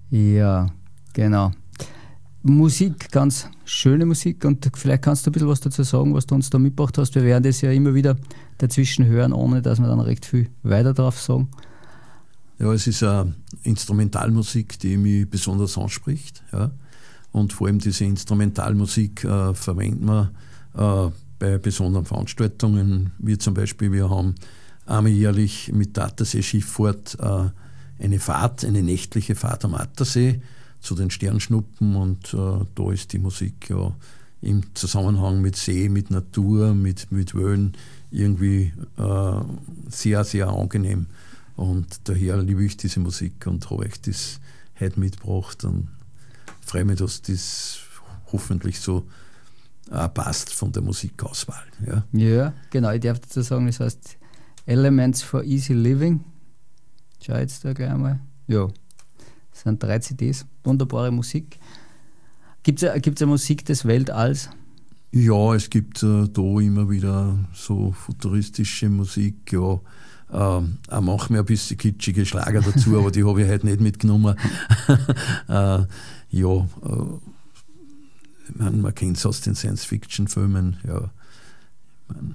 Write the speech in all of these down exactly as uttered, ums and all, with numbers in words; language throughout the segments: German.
Ja, genau. Musik, ganz schöne Musik, und vielleicht kannst du ein bisschen was dazu sagen, was du uns da mitgebracht hast. Wir werden das ja immer wieder dazwischen hören, ohne dass wir dann recht viel weiter drauf sagen. Ja, es ist eine Instrumentalmusik, die mich besonders anspricht. Ja. Und vor allem diese Instrumentalmusik äh, verwenden wir äh, bei besonderen Veranstaltungen, wie zum Beispiel wir haben einmal jährlich mit der Attersee-Schifffahrt äh, eine Fahrt, eine nächtliche Fahrt am Attersee zu den Sternschnuppen, und äh, da ist die Musik ja im Zusammenhang mit See, mit Natur, mit, mit Wellen irgendwie äh, sehr, sehr angenehm, und daher liebe ich diese Musik und habe euch das heute mitgebracht und freue mich, dass das hoffentlich so auch passt von der Musikauswahl. Ja, ja, genau, ich darf dazu sagen, das heißt Elements for Easy Living. Schau jetzt da gleich mal. Ja, das sind drei C Ds, wunderbare Musik. Gibt es eine Musik des Weltalls? Ja, es gibt äh, da immer wieder so futuristische Musik, ja. Ähm, auch manchmal ein bisschen kitschige Schlager dazu, aber die habe ich heute nicht mitgenommen. äh, ja, äh, man, man kennt es aus den Science-Fiction-Filmen, ja. Man,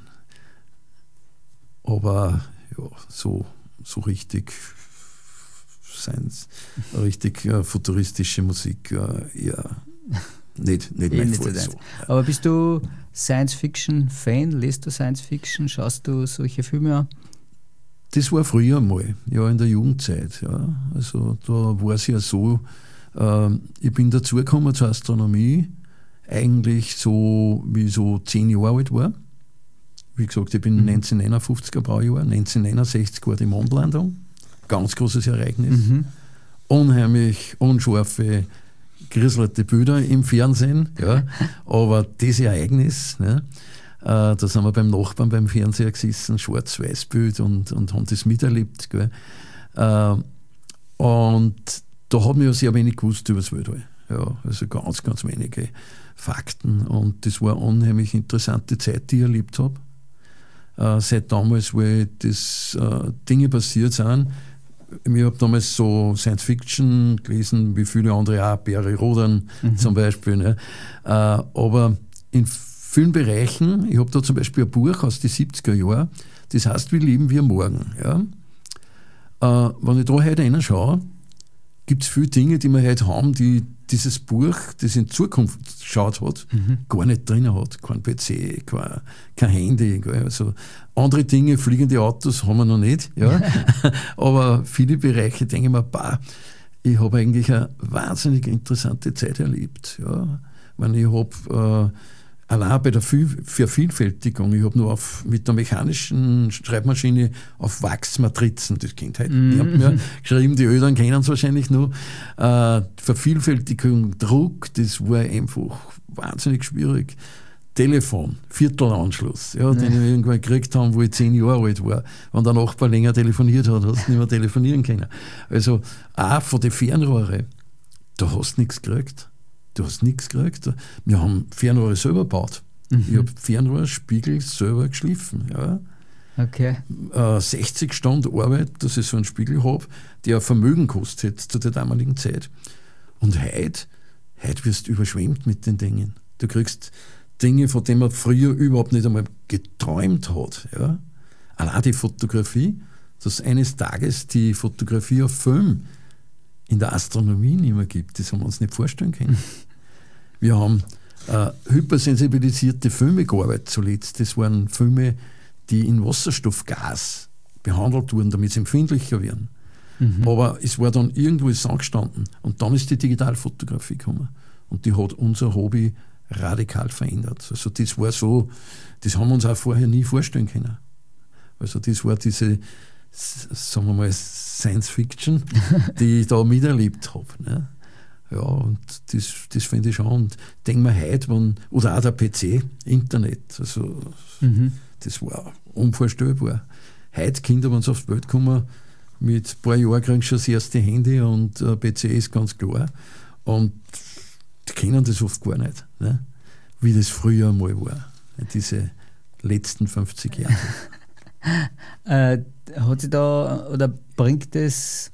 aber ja, so, so richtig Science, richtig äh, futuristische Musik, äh, ja, nicht, nicht mein Fall so. Aber bist du Science-Fiction-Fan? Liest du Science-Fiction? Schaust du solche Filme an? Das war früher mal, ja, in der Jugendzeit. Ja. Also da war es ja so, äh, ich bin dazugekommen zur Astronomie, eigentlich so, wie ich so zehn Jahre alt war. Wie gesagt, ich bin mhm. neunzehnhundertneunundfünfziger Baujahr, neunzehnhundertneunundsechzig war die Mondlandung, ganz großes Ereignis. Mhm. Unheimlich unscharfe, grieselte Bilder im Fernsehen, ja. Aber dieses Ereignis, ne, äh, da sind wir beim Nachbarn beim Fernseher gesessen, Schwarz-Weiß-Bild, und, und haben das miterlebt. Gell. Äh, und da haben wir ja sehr wenig gewusst über das Weltall. Ja, also ganz, ganz wenige Fakten, und das war eine unheimlich interessante Zeit, die ich erlebt habe. Äh, seit damals, wo das äh, Dinge passiert sind. Ich habe damals so Science-Fiction gelesen, wie viele andere auch, Barry Rodan mhm. zum Beispiel. Ne? Äh, aber in vielen Bereichen, ich habe da zum Beispiel ein Buch aus den siebziger Jahren, das heißt, wie leben wir morgen? Ja? Äh, wenn ich da heute reinschaue, gibt es viele Dinge, die wir heute haben, die dieses Buch, das in Zukunft geschaut hat, mhm. gar nicht drin hat. Kein P C, kein, kein Handy. Also andere Dinge, fliegende Autos haben wir noch nicht. Ja. Aber viele Bereiche denke ich mir, bah, ich habe eigentlich eine wahnsinnig interessante Zeit erlebt. Ja. Wenn ich habe äh, allein bei der Vervielfältigung, ich habe nur auf, mit der mechanischen Schreibmaschine auf Wachsmatrizen, das kennt heute mm. niemand mehr, geschrieben, die Eltern kennen es wahrscheinlich noch. Äh, Vervielfältigung, Druck, das war einfach wahnsinnig schwierig. Telefon, Viertelanschluss, ja, den wir irgendwann gekriegt haben, wo ich zehn Jahre alt war. Wenn der Nachbar länger telefoniert hat, hast du nicht mehr telefonieren können. Also auch von den Fernrohren, da hast du nichts gekriegt. Du hast nichts gekriegt. Wir haben Fernrohre selber gebaut. Mhm. Ich habe Fernrohrspiegel selber geschliffen. Ja. Okay. Äh, sechzig Stunden Arbeit, dass ich so einen Spiegel habe, der ein Vermögen kostet zu der damaligen Zeit. Und heute, heute wirst du überschwemmt mit den Dingen. Du kriegst Dinge, von denen man früher überhaupt nicht einmal geträumt hat. Ja. Allein die Fotografie, dass eines Tages die Fotografie auf Film in der Astronomie nicht mehr gibt, das haben wir uns nicht vorstellen können. Wir haben äh, hypersensibilisierte Filme gearbeitet zuletzt. Das waren Filme, die in Wasserstoffgas behandelt wurden, damit sie empfindlicher werden. Mhm. Aber es war dann irgendwo ist angestanden, und dann ist die Digitalfotografie gekommen, und die hat unser Hobby radikal verändert. Also das war so, das haben wir uns auch vorher nie vorstellen können. Also das war diese, sagen wir mal, Science Fiction, die ich da miterlebt habe. Ne? Ja, und das, das finde ich schon. Und denke mir heute, wenn, oder auch der P C, Internet, also mhm. das war unvorstellbar. Heute Kinder, wenn sie auf die Welt kommen, mit ein paar Jahren kriegen sie schon das erste Handy, und äh, P C ist ganz klar. Und die kennen das oft gar nicht, ne? Wie das früher mal war, diese letzten fünfzig Jahre. äh, hat sie da, oder bringt es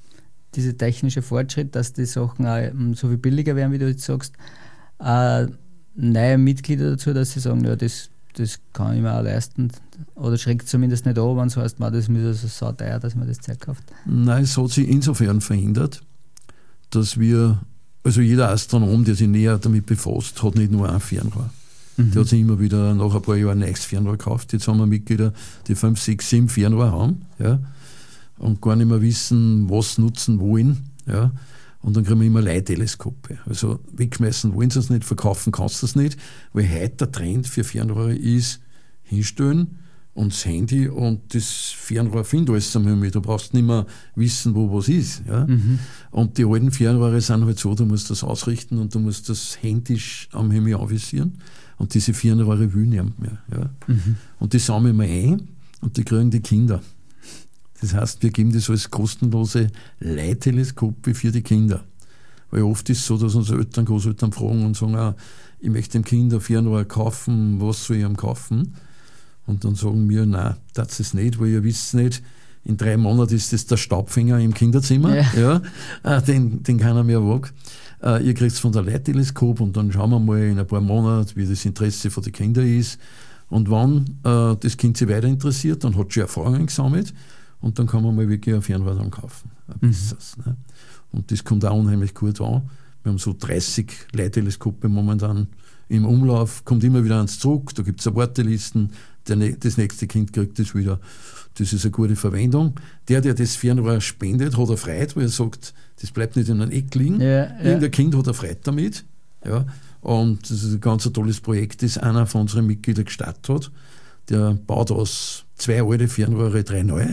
dieser technische Fortschritt, dass die Sachen auch ähm, so viel billiger werden, wie du jetzt sagst, äh, neue Mitglieder dazu, dass sie sagen, ja, das, das kann ich mir auch leisten, oder schreckt zumindest nicht an, wenn es heißt, man, das ist mir so sauteuer, dass man das Zeug kauft? Nein, es hat sich insofern verändert, dass wir, also jeder Astronom, der sich näher damit befasst, hat nicht nur ein Fernrohr. Mhm. Der hat sich immer wieder nach ein paar Jahren ein neues Fernrohr gekauft. Jetzt haben wir Mitglieder, die fünf, sechs, sieben Fernrohr haben, ja, und gar nicht mehr wissen, was nutzen wollen. Ja. Und dann kriegen wir immer Leitteleskope. Also wegschmeißen wollen sie es nicht, verkaufen kannst du es nicht, weil heute der Trend für Fernrohre ist, hinstellen und das Handy und das Fernrohr findet alles am Himmel. Du brauchst nicht mehr wissen, wo was ist. Ja. Mhm. Und die alten Fernrohre sind halt so, du musst das ausrichten und du musst das händisch am Himmel anvisieren. Und diese Fernrohre will niemand mehr. Ja. Mhm. Und die sammeln wir ein und die kriegen die Kinder. Das heißt, wir geben das als kostenlose Leitteleskope für die Kinder. Weil oft ist es so, dass unsere Eltern, Großeltern fragen und sagen, ah, ich möchte dem Kind ein Fernrohr kaufen, was soll ich ihm kaufen? Und dann sagen wir, nein, das ist nicht, weil ihr wisst nicht, in drei Monaten ist das der Staubfänger im Kinderzimmer, ja. Ja, den, den keiner mehr wagt. Uh, ihr kriegt es von der Leitteleskop und dann schauen wir mal in ein paar Monaten, wie das Interesse von den Kindern ist. Und wenn uh, das Kind sich weiter interessiert, dann hat es schon Erfahrungen gesammelt und dann kann man mal wirklich ein Fernrohr dann kaufen. Mhm. Das, ne? Und das kommt auch unheimlich gut an. Wir haben so dreißig Leitteleskope momentan im Umlauf, kommt immer wieder eins zurück, da gibt es Wartelisten, der, das nächste Kind kriegt das wieder. Das ist eine gute Verwendung. Der, der das Fernrohr spendet, hat er Freude, weil er sagt, das bleibt nicht in einem Eck liegen. Ja, ja. Irgendein Kind hat er Freude damit. Ja. Und das ist ein ganz tolles Projekt, das einer von unseren Mitgliedern gestartet hat. Der baut aus zwei alte Fernrohre drei neue.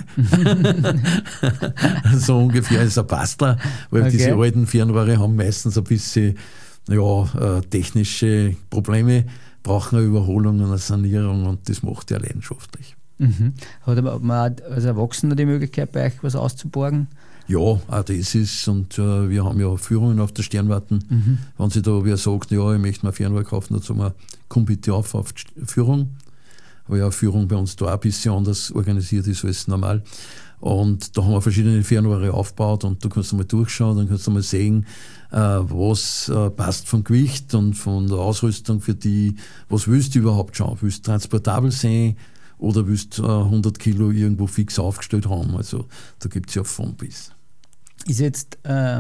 So ungefähr ist ein Bastler, weil okay. Diese alten Fernrohre haben meistens ein bisschen ja, technische Probleme, brauchen eine Überholung, eine Sanierung und das macht er leidenschaftlich. Mhm. Hat man als Erwachsener die Möglichkeit, bei euch was auszuborgen? Ja, auch das ist, und äh, wir haben ja Führungen auf der Sternwarten. Mhm. Wenn sich da wer sagt, ja, ich möchte mir Fernrohr kaufen, dann sagen wir, komm bitte auf auf die Führung. Weil ja Führung bei uns da auch ein bisschen anders organisiert ist als normal. Und da haben wir verschiedene Fernrohre aufgebaut und du kannst mal durchschauen, dann kannst du mal sehen, äh, was äh, passt vom Gewicht und von der Ausrüstung für die, was willst du überhaupt schauen? Willst du transportabel sein? Oder willst du äh, hundert Kilo irgendwo fix aufgestellt haben? Also da gibt es ja von bis. Ist jetzt äh,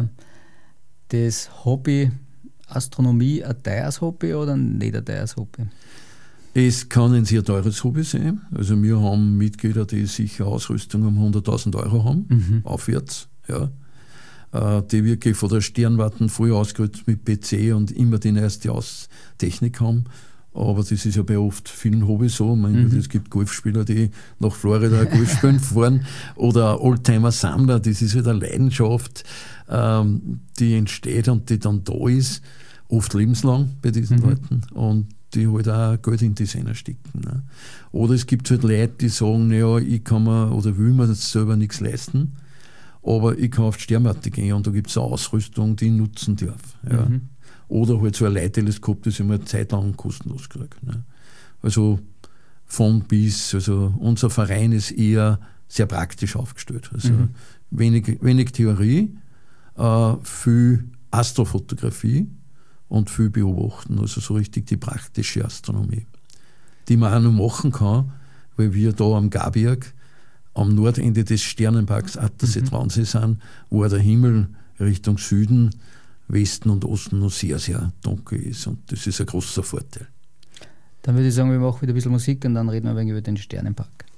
das Hobby Astronomie ein teures Hobby oder nicht ein teures Hobby? Es kann ein sehr teures Hobby sein. Also wir haben Mitglieder, die sicher Ausrüstung um hunderttausend Euro haben, mhm. aufwärts. Ja. Äh, die wirklich von der Sternwarten voll ausgerüstet mit P C und immer die neueste Technik haben. Aber das ist ja bei oft vielen Hobbys so. Mein mhm. Gott, es gibt Golfspieler, die nach Florida Golf spielen fahren oder Oldtimer-Sammler. Das ist halt eine Leidenschaft, ähm, die entsteht und die dann da ist, oft lebenslang bei diesen mhm. Leuten. Und die halt auch Geld in Designer stecken. Ne? Oder es gibt halt Leute, die sagen, naja, ich kann mir oder will mir das selber nichts leisten, aber ich kann auf die Sternwarte gehen und da gibt es eine Ausrüstung, die ich nutzen darf. Ja? Mhm. Oder halt so ein Leitteleskop, das ich mir eine Zeit lang kostenlos kriege. Ne? Also von bis, also unser Verein ist eher sehr praktisch aufgestellt. Also mhm. wenig, wenig Theorie, äh, viel Astrofotografie und viel beobachten, also so richtig die praktische Astronomie, die man auch noch machen kann, weil wir da am Garberg, am Nordende des Sternenparks Attersee-Traunsee sind, wo der Himmel Richtung Süden, Westen und Osten noch sehr, sehr dunkel ist und das ist ein großer Vorteil. Dann würde ich sagen, wir machen wieder ein bisschen Musik und dann reden wir ein wenig über den Sternenpark.